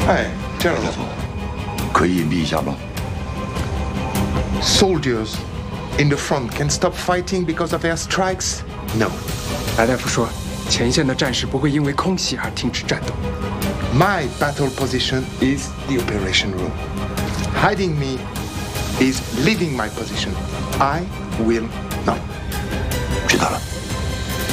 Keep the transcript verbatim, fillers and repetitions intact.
哎，这样大夫，可以隐蔽一下吗 ？Soldiers in the front can stop fighting because of air strikes? No. 白大夫说，前线的战士不会因为空袭而停止战斗。 My battle position is the operation room. Hiding me is leaving my position. I will not. 知道了。